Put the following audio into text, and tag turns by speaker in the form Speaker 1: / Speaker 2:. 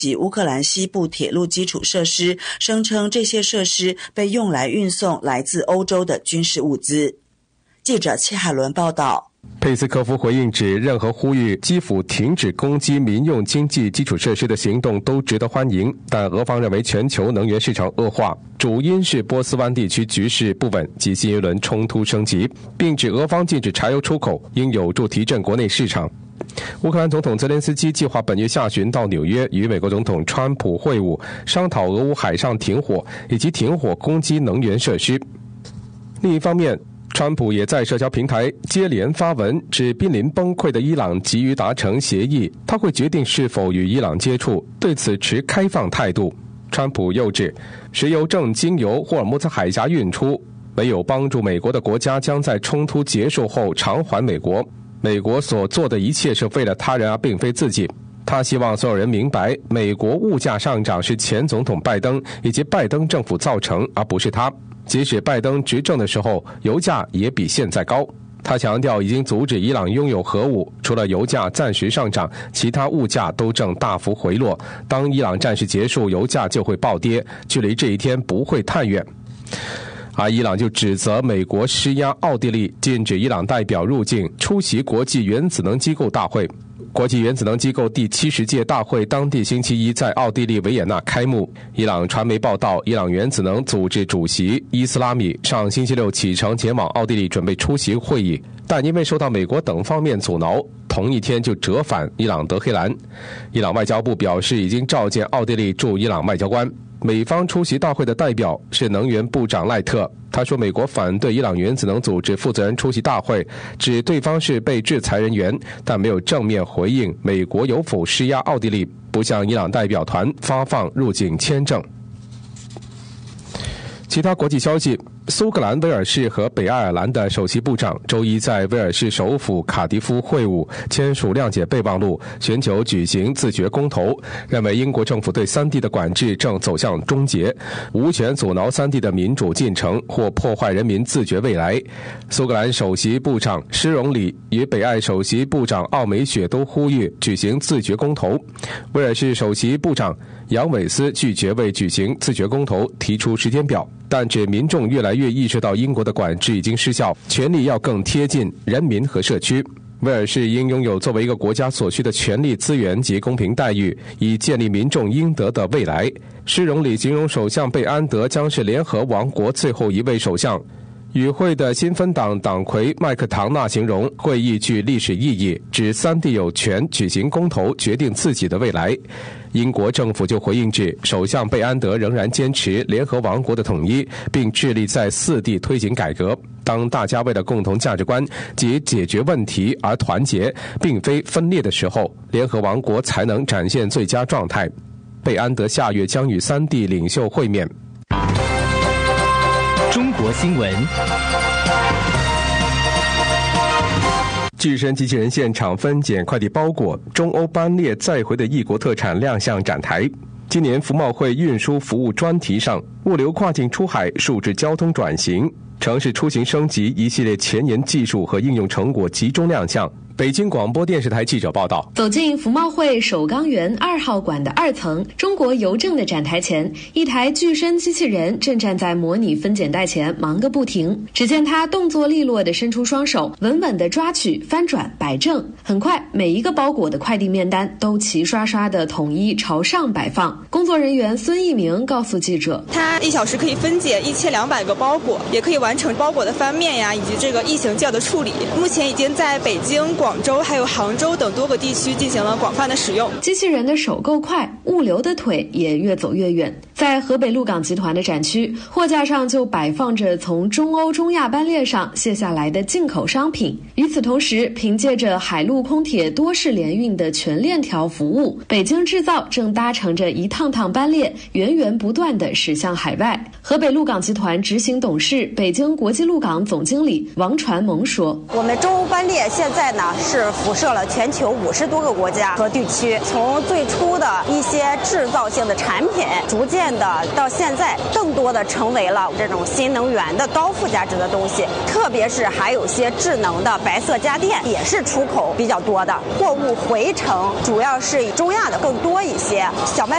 Speaker 1: 及乌克兰西部铁路基础设施，声称这些设施被用来运送来自欧洲的军事物资。记者戚海伦报道。
Speaker 2: 佩斯科夫回应指，任何呼吁基辅停止攻击民用经济基础设施的行动都值得欢迎，但俄方认为全球能源市场恶化主因是波斯湾地区局势不稳及新一轮冲突升级，并指俄方禁止柴油出口应有助提振国内市场。乌克兰总统泽连斯基计划本月下旬到纽约与美国总统川普会晤，商讨俄乌海上停火以及停火攻击能源设施。另一方面，川普也在社交平台接连发文，指濒临崩溃的伊朗急于达成协议，他会决定是否与伊朗接触，对此持开放态度。川普又指，石油正经由霍尔木兹海峡运出，没有帮助美国的国家将在冲突结束后偿还美国，美国所做的一切是为了他人而并非自己。他希望所有人明白，美国物价上涨是前总统拜登以及拜登政府造成，而不是他。即使拜登执政的时候，油价也比现在高。他强调已经阻止伊朗拥有核武，除了油价暂时上涨，其他物价都正大幅回落。当伊朗战事结束，油价就会暴跌，距离这一天不会太远。而伊朗就指责美国施压奥地利，禁止伊朗代表入境出席国际原子能机构大会。国际原子能机构第70届大会当地星期一在奥地利维也纳开幕。伊朗传媒报道，伊朗原子能组织主席伊斯拉米上星期六启程前往奥地利准备出席会议，但因为受到美国等方面阻挠，同一天就折返伊朗德黑兰。伊朗外交部表示已经召见奥地利驻伊朗外交官。美方出席大会的代表是能源部长赖特，他说美国反对伊朗原子能组织负责人出席大会，指对方是被制裁人员，但没有正面回应美国有否施压奥地利不向伊朗代表团发放入境签证。其他国际消息，苏格兰、威尔士和北爱尔兰的首席部长周一在威尔士首府卡迪夫会晤，签署谅解备忘录，寻求举行自决公投，认为英国政府对3地的管制正走向终结，无权阻挠3地的民主进程或破坏人民自决未来。苏格兰首席部长施荣里与北爱首席部长奥梅雪都呼吁举行自决公投。威尔士首席部长杨韦斯拒绝为举行自决公投提出时间表，但指民众越来越意识到英国的管制已经失效，权力要更贴近人民和社区。威尔士应拥有作为一个国家所需的权力资源及公平待遇，以建立民众应得的未来。施荣里形容首相贝安德将是联合王国最后一位首相。与会的新芬党党魁麦克唐纳形容会议具历史意义，指3地有权举行公投决定自己的未来。英国政府就回应指，首相贝安德仍然坚持联合王国的统一，并致力在4地推行改革。当大家为了共同价值观及解决问题而团结，并非分裂的时候，联合王国才能展现最佳状态。贝安德下月将与3地领袖会面。
Speaker 3: 中国新闻。
Speaker 2: 巨身机器人现场分拣快递包裹，中欧班列载回的异国特产亮相展台。今年服贸会运输服务专题上，物流跨境出海、数字交通转型、城市出行升级一系列前沿技术和应用成果集中亮相。北京广播电视台记者报道。
Speaker 4: 走进服贸会首钢园2号馆的2层，中国邮政的展台前，一台巨身机器人正站在模拟分拣袋前忙个不停。只见它动作利落地伸出双手，稳稳地抓取、翻转、摆正。很快，每一个包裹的快递面单都齐刷刷地统一朝上摆放。工作人员孙一鸣告诉记者，
Speaker 5: 它1小时可以分解1200个包裹，也可以完成包裹的翻面呀，以及这个异形件的处理。目前已经在北京、广州还有杭州等多个地区进行了广泛的使用。
Speaker 4: 机器人的手够快，物流的腿也越走越远。在河北鹿港集团的展区，货架上就摆放着从中欧中亚班列上卸下来的进口商品。与此同时，凭借着海陆空铁多式联运的全链条服务，北京制造正搭乘着一趟趟班列源源不断地驶向海外。河北鹿港集团执行董事、北京国际鹿港总经理王传萌说，
Speaker 6: 我们中欧班列现在呢
Speaker 3: 是辐射了全球50多个国家和地区。从最初的一些制造性的产品，逐渐的到现在，更多的成为了这种新能源的高附加值的东西。特别是还有些智能的白色家电，也是出口比较多的。货物回程主要是以中亚的更多一些。小麦